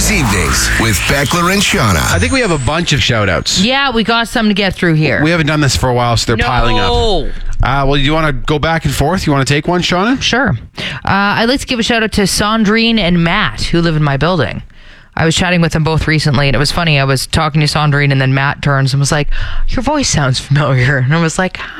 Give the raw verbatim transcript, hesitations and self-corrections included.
Weekdays evenings with Beckler and Shauna. I think we have a bunch of shout-outs. Yeah, we got some to get through here. We haven't done this for a while, so they're no. piling up. Uh, well, you want to go back and forth? You want to take one, Shauna? Sure. Uh, I'd like to give a shout out to Sandrine and Matt, who live in my building. I was chatting with them both recently, and it was funny. I was talking to Sandrine, and then Matt turns and was like, "Your voice sounds familiar." And I was like,